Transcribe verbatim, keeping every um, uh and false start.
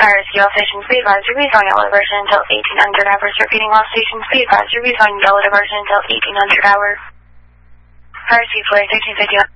Fire escape all stations, be advised, you'll be on yellow diversion until eighteen hundred hours. Repeating all stations, be advised, you'll be on yellow diversion until eighteen hundred hours. Fire escape for sixteen fifty.